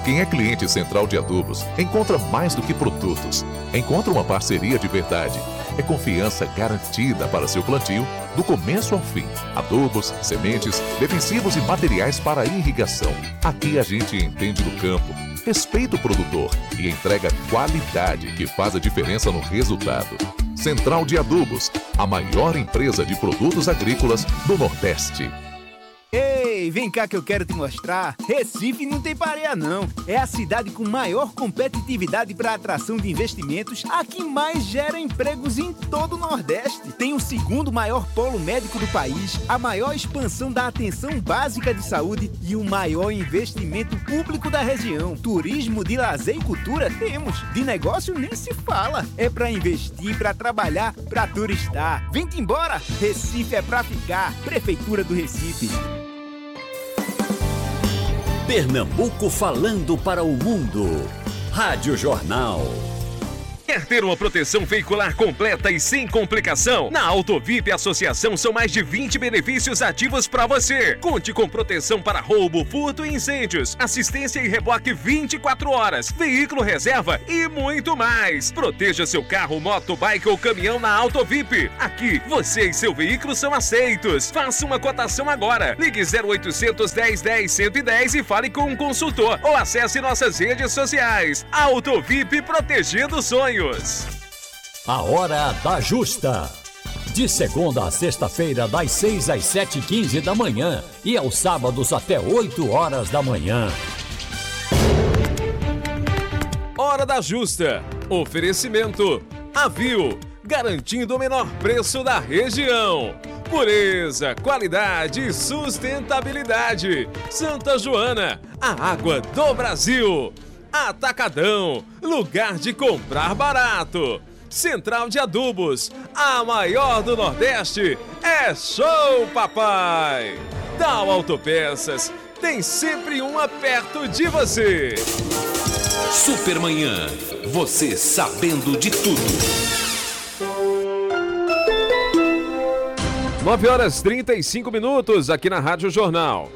Quem é cliente Central de Adubos encontra mais do que produtos. Encontra uma parceria de verdade. É confiança garantida para seu plantio, do começo ao fim. Adubos, sementes, defensivos e materiais para irrigação. Aqui a gente entende do campo, respeita o produtor e entrega qualidade que faz a diferença no resultado. Central de Adubos, a maior empresa de produtos agrícolas do Nordeste. Ei, vem cá que eu quero te mostrar. Recife não tem pareia não. É a cidade com maior competitividade para atração de investimentos, a que mais gera empregos em todo o Nordeste. Tem o segundo maior polo médico do país, a maior expansão da atenção básica de saúde e o maior investimento público da região. Turismo, de lazer e cultura temos. De negócio nem se fala. É para investir, para trabalhar, para turistar. Vem-te embora. Recife é para ficar. Prefeitura do Recife. Pernambuco falando para o mundo. Rádio Jornal. Quer ter uma proteção veicular completa e sem complicação? Na Autovip Associação são mais de 20 benefícios ativos para você. Conte com proteção para roubo, furto e incêndios, assistência e reboque 24 horas, veículo reserva e muito mais. Proteja seu carro, moto, bike ou caminhão na Autovip. Aqui, você e seu veículo são aceitos. Faça uma cotação agora. Ligue 0800 10 10 110 e fale com um consultor ou acesse nossas redes sociais. Autovip, protegendo sonhos. A Hora da Justa. De segunda a sexta-feira, das 6 às 7h15 da manhã e aos sábados até 8 horas da manhã. Hora da Justa. Oferecimento Avil, garantindo o menor preço da região. Pureza, qualidade e sustentabilidade. Santa Joana, a água do Brasil. Atacadão, lugar de comprar barato. Central de Adubos, a maior do Nordeste. É show, papai! Tal Autopeças, tem sempre uma perto de você. Supermanhã, você sabendo de tudo. 9h35 aqui na Rádio Jornal.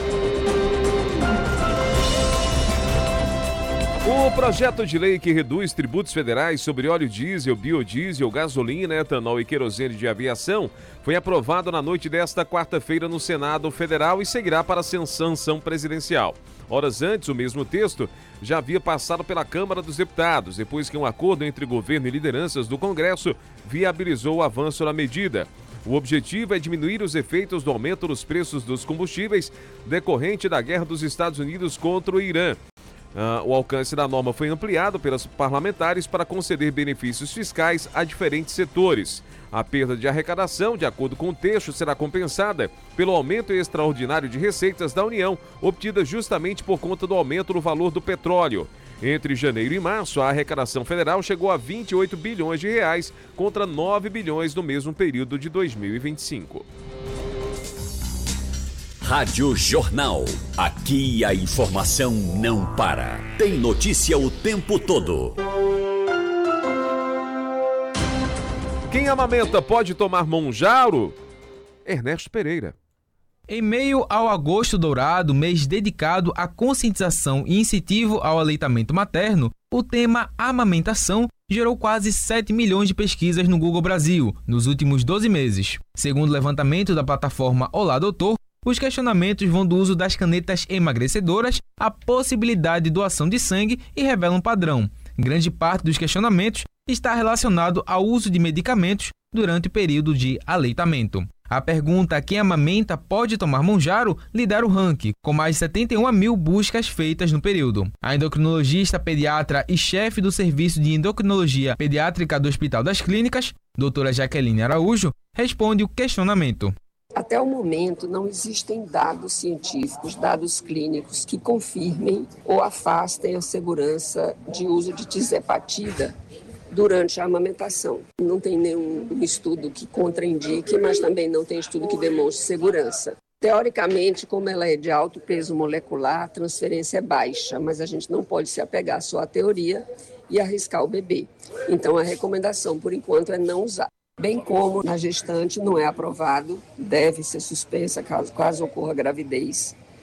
O projeto de lei que reduz tributos federais sobre óleo diesel, biodiesel, gasolina, etanol e querosene de aviação foi aprovado na noite desta quarta-feira no Senado Federal e seguirá para a sanção presidencial. Horas antes, o mesmo texto já havia passado pela Câmara dos Deputados, depois que um acordo entre governo e lideranças do Congresso viabilizou o avanço na medida. O objetivo é diminuir os efeitos do aumento dos preços dos combustíveis decorrente da guerra dos Estados Unidos contra o Irã. O alcance da norma foi ampliado pelos parlamentares para conceder benefícios fiscais a diferentes setores. A perda de arrecadação, de acordo com o texto, será compensada pelo aumento extraordinário de receitas da União, obtida justamente por conta do aumento no valor do petróleo. Entre janeiro e março, a arrecadação federal chegou a 28 bilhões de reais, contra 9 bilhões no mesmo período de 2025. Rádio Jornal. Aqui a informação não para. Tem notícia o tempo todo. Quem amamenta pode tomar Monjaro? Ernesto Pereira. Em meio ao Agosto Dourado, mês dedicado à conscientização e incentivo ao aleitamento materno, o tema amamentação gerou quase 7 milhões de pesquisas no Google Brasil nos últimos 12 meses. Segundo o levantamento da plataforma Olá Doutor, os questionamentos vão do uso das canetas emagrecedoras à possibilidade de doação de sangue e revelam um padrão. Grande parte dos questionamentos está relacionado ao uso de medicamentos durante o período de aleitamento. A pergunta quem amamenta pode tomar Monjaro lidera o ranking, com mais de 71 mil buscas feitas no período. A endocrinologista pediatra e chefe do Serviço de Endocrinologia Pediátrica do Hospital das Clínicas, doutora Jaqueline Araújo, responde o questionamento. Até o momento, não existem dados científicos, dados clínicos que confirmem ou afastem a segurança de uso de tizepatida durante a amamentação. Não tem nenhum estudo que contraindique, mas também não tem estudo que demonstre segurança. Teoricamente, como ela é de alto peso molecular, a transferência é baixa, mas a gente não pode se apegar só à teoria e arriscar o bebê. Então, a recomendação, por enquanto, é não usar. Bem como na gestante não é aprovado, deve ser suspensa caso ocorra gravidez.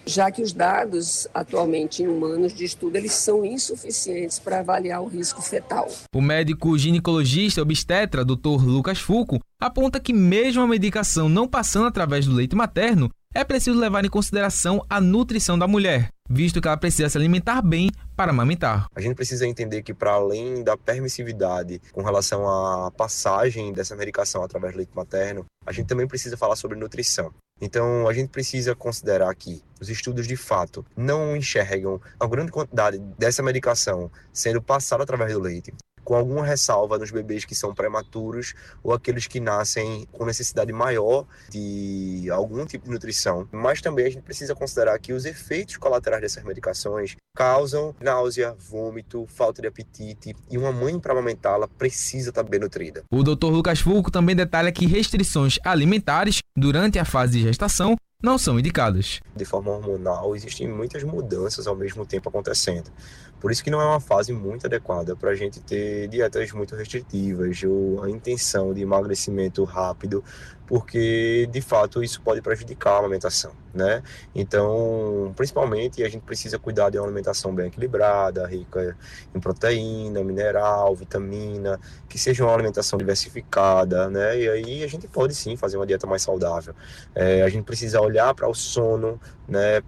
já que os dados atualmente em humanos de estudo eles são insuficientes para avaliar o risco fetal. O médico ginecologista obstetra Dr. Lucas Fulco aponta que mesmo a medicação não passando através do leite materno, é preciso levar em consideração a nutrição da mulher, visto que ela precisa se alimentar bem para amamentar. A gente precisa entender que, para além da permissividade com relação à passagem dessa medicação através do leite materno, a gente também precisa falar sobre nutrição. Então, a gente precisa considerar que os estudos, de fato, não enxergam a grande quantidade dessa medicação sendo passada através do leite, com alguma ressalva nos bebês que são prematuros ou aqueles que nascem com necessidade maior de algum tipo de nutrição. Mas também a gente precisa considerar que os efeitos colaterais dessas medicações causam náusea, vômito, falta de apetite, e uma mãe, para amamentá-la, precisa estar bem nutrida. O Dr. Lucas Fulco também detalha que restrições alimentares durante a fase de gestação não são indicadas. De forma hormonal, existem muitas mudanças ao mesmo tempo acontecendo. Por isso que não é uma fase muito adequada para a gente ter dietas muito restritivas ou a intenção de emagrecimento rápido, porque, de fato, isso pode prejudicar a alimentação, né? Então, principalmente, a gente precisa cuidar de uma alimentação bem equilibrada, rica em proteína, mineral, vitamina, que seja uma alimentação diversificada, né? E aí a gente pode, sim, fazer uma dieta mais saudável. A gente precisa olhar para o sono, né?